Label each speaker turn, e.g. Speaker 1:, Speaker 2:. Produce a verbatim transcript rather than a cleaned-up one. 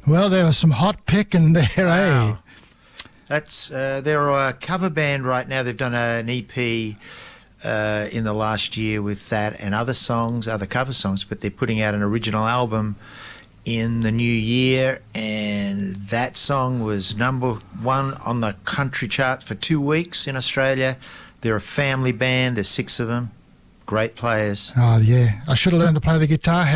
Speaker 1: Well, there was some hot picking there,
Speaker 2: Wow.
Speaker 1: eh?
Speaker 2: That's uh, they're a cover band right now. They've done a, an E P uh, in the last year with that and other songs, other cover songs, but they're putting out an original album in the new year, and that song was number one on the country chart for two weeks in Australia. They're a family band. There's six of them. Great players.
Speaker 1: Oh, yeah. I should have learned to play the guitar.